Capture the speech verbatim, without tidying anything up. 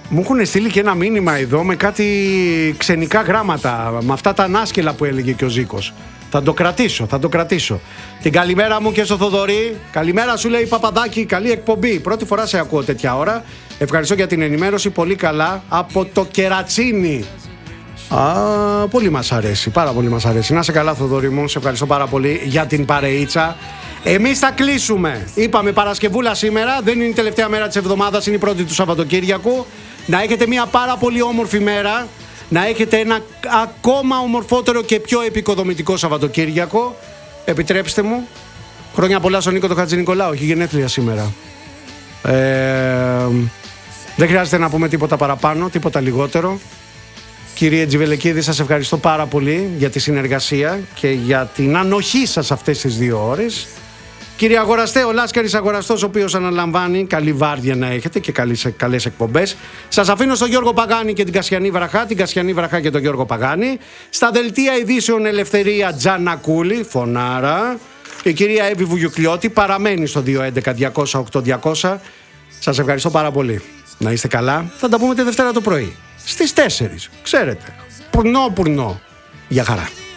Μου έχουν στείλει και ένα μήνυμα εδώ με κάτι ξενικά γράμματα, με αυτά τα ανάσκελα που έλεγε και ο Ζήκος. Θα το κρατήσω, θα το κρατήσω. Την καλημέρα μου και στο Θοδωρή. Καλημέρα σου, λέει Παπαδάκη, καλή εκπομπή. Πρώτη φορά σε ακούω τέτοια ώρα. Ευχαριστώ για την ενημέρωση, πολύ καλά. Από το Κερατσίνι. Α, πολύ μας αρέσει, πάρα πολύ μας αρέσει. Να σε καλά, Θοδωρή μου, σε ευχαριστώ πάρα πολύ για την παρεΐτσα. Εμείς θα κλείσουμε. Είπαμε Παρασκευούλα σήμερα, δεν είναι η τελευταία μέρα της εβδομάδας, είναι η πρώτη του Σαββατοκύριακου. Να έχετε μια πάρα πολύ όμορφη μέρα. Να έχετε ένα ακόμα ομορφότερο και πιο επικοδομητικό Σαββατοκύριακο. Επιτρέψτε μου. Χρόνια πολλά στον Νίκο τον Χατζηνικολάου. Έχει γενέθλια σήμερα. Ε, δεν χρειάζεται να πούμε τίποτα παραπάνω, τίποτα λιγότερο. Κύριε Τζιβελεκίδη, σας ευχαριστώ πάρα πολύ για τη συνεργασία και για την ανοχή σας αυτές τις δύο ώρες. Κύριε Αγοραστέ, ο Λάσκαρης Αγοραστός, ο οποίος αναλαμβάνει, καλή βάρδια να έχετε και καλές εκπομπές. Σας αφήνω στον Γιώργο Παγάνη και την Κασιανή Βραχά, την Κασιανή Βραχά και τον Γιώργο Παγάνη. Στα δελτία ειδήσεων Ελευθερία Τζανακούλη, φωνάρα. Η κυρία Εύη Βουγιουκλιώτη παραμένει στο δύο έντεκα διακόσια οκτώ διακόσια. Σας ευχαριστώ πάρα πολύ. Να είστε καλά. Θα τα πούμε τη Δευτέρα το πρωί. Στις τέσσερις. Ξέρετε. Πουρνό, πουρνό. Γεια χαρά.